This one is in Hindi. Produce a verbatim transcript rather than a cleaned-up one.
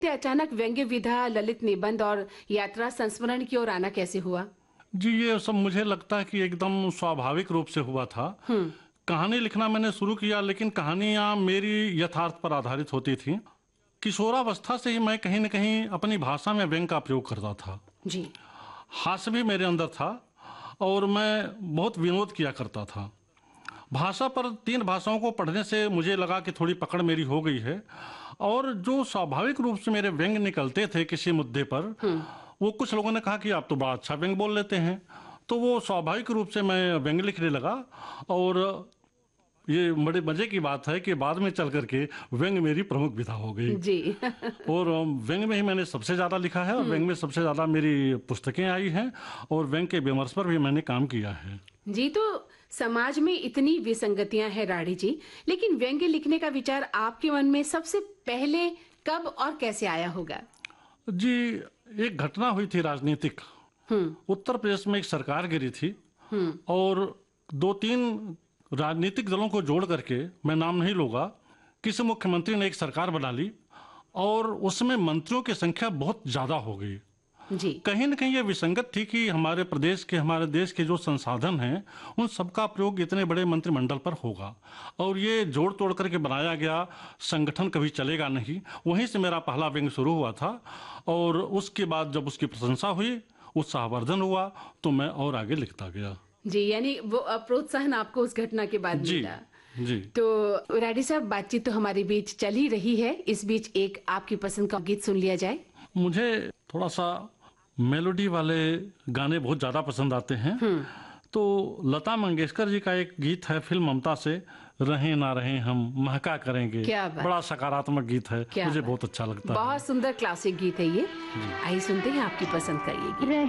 ते अचानक व्यंग्य विधा, ललित निबंध और यात्रा संस्मरण की ओर आना कैसे हुआ? जी, ये सब मुझे लगता है कि एकदम स्वाभाविक रूप से हुआ था। कहानी लिखना मैंने शुरू किया, लेकिन कहानियाँ मेरी यथार्थ पर आधारित होती थीं। किशोरावस्था से ही मैं कहीं न कहीं अपनी भाषा में व्यंग का प्रयोग करता था। जी। हास्य भी मेरे अंदर था और मैं बहुत विनोद किया करता था। भाषा पर तीन भाषाओं को पढ़ने से मुझे लगा कि थोड़ी पकड़ मेरी हो गई है, और जो स्वाभाविक रूप से मेरे व्यंग निकलते थे किसी मुद्दे पर, वो कुछ लोगों ने कहा कि आप तो बड़ा अच्छा व्यंग बोल लेते हैं। तो वो स्वाभाविक रूप से मैं व्यंग लिखने लगा, और ये बड़े मजे की बात है कि बाद में चल करके व्यंग मेरी प्रमुख विधा हो गई। जी। और व्यंग में ही मैंने सबसे ज़्यादा लिखा है, और व्यंग में सबसे ज़्यादा मेरी पुस्तकें आई हैं, और व्यंग के विमर्श पर भी मैंने काम किया है। जी, तो समाज में इतनी विसंगतियां हैं राठी जी, लेकिन व्यंग्य लिखने का विचार आपके मन में सबसे पहले कब और कैसे आया होगा? जी, एक घटना हुई थी राजनीतिक। उत्तर प्रदेश में एक सरकार गिरी थी, और दो तीन राजनीतिक दलों को जोड़ करके, मैं नाम नहीं लूंगा, किसी मुख्यमंत्री ने एक सरकार बना ली, और उसमें मंत्रियों की संख्या बहुत ज्यादा हो गई। जी। कहीं न कहीं ये विसंगत थी कि हमारे प्रदेश के, हमारे देश के जो संसाधन हैं, उन सबका प्रयोग इतने बड़े मंत्रिमंडल पर होगा, और ये जोड़ तोड़ करके बनाया गया संगठन कभी चलेगा नहीं। वहीं से मेरा पहला व्यंग शुरू हुआ था, और उसके बाद जब उसकी प्रशंसा हुई, उत्साहवर्धन हुआ, तो मैं और आगे लिखता गया। जी, यानी वो प्रोत्साहन आपको उस घटना के बाद जी, मिला। जी। तो राठी साहब, बातचीत तो हमारे बीच चल ही रही है, इस बीच एक आपकी पसंद का गीत सुन लिया जाए। मुझे थोड़ा सा मेलोडी वाले गाने बहुत ज़्यादा पसंद आते हैं। तो लता मंगेशकर जी का एक गीत है फिल्म ममता से, रहें ना रहें हम महका करेंगे। क्या बात। बड़ा सकारात्मक गीत है, मुझे बात। बहुत अच्छा लगता है। बहुत सुंदर क्लासिक गीत है ये। आइए सुनते हैं आपकी पसंद का ये गीत।